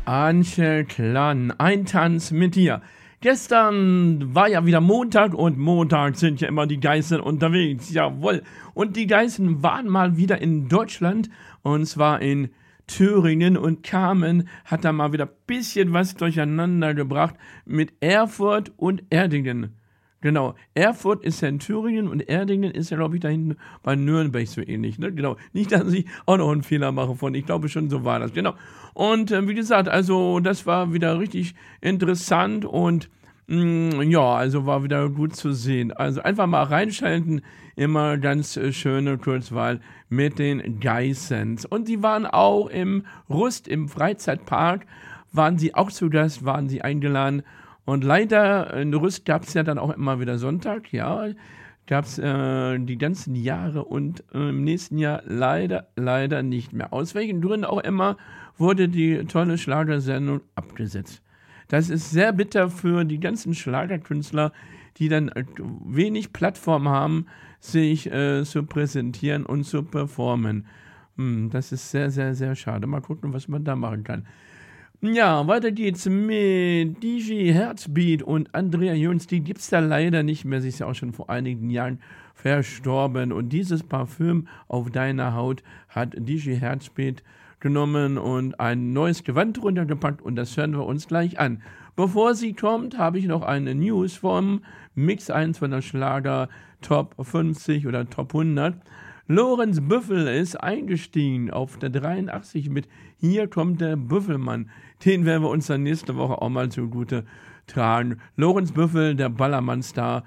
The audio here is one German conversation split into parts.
Anchel Klan, ein Tanz mit dir. Gestern war ja wieder Montag und Montag sind ja immer die Geißen unterwegs, jawohl. Und die Geißen waren mal wieder in Deutschland und zwar in Thüringen und Carmen hat da mal wieder ein bisschen was durcheinander gebracht mit Erfurt und Erdingen. Genau, Erfurt ist ja in Thüringen und Erdingen ist ja, glaube ich, da hinten bei Nürnberg so ähnlich. Ne? Genau, nicht, dass ich auch noch einen Fehler mache von, ich glaube schon, so war das. Genau. Und wie gesagt, also das war wieder richtig interessant und ja, also war wieder gut zu sehen. Also einfach mal reinschalten, immer ganz schöne Kurzwahl mit den Geissens. Und die waren auch im Rust, im Freizeitpark, waren sie auch zu Gast, waren sie eingeladen. Und leider, in Rüst gab es ja dann auch immer wieder Sonntag, ja, gab es die ganzen Jahre und im nächsten Jahr leider nicht mehr. Aus welchen Gründen auch immer wurde die tolle Schlagersendung abgesetzt. Das ist sehr bitter für die ganzen Schlagerkünstler, die dann wenig Plattform haben, sich zu präsentieren und zu performen. Das ist sehr, sehr, sehr schade. Mal gucken, was man da machen kann. Ja, weiter geht's mit DJ Herzbeat und Andrea Jöns. Die gibt's da leider nicht mehr. Sie ist ja auch schon vor einigen Jahren verstorben. Und dieses Parfüm auf deiner Haut hat DJ Herzbeat genommen und ein neues Gewand runtergepackt. Und das hören wir uns gleich an. Bevor sie kommt, habe ich noch eine News vom Mix 1 von der Schlager Top 50 oder Top 100. Lorenz Büffel ist eingestiegen auf der 83 mit Hier kommt der Büffelmann. Den werden wir uns dann nächste Woche auch mal zugute tragen. Lorenz Büffel, der Ballermann-Star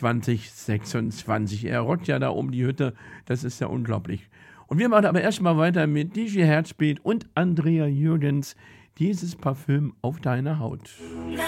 2026. Er rockt ja da um die Hütte. Das ist ja unglaublich. Und wir machen aber erstmal weiter mit DJ Herzbeat und Andrea Jürgens. Dieses Parfüm auf deiner Haut.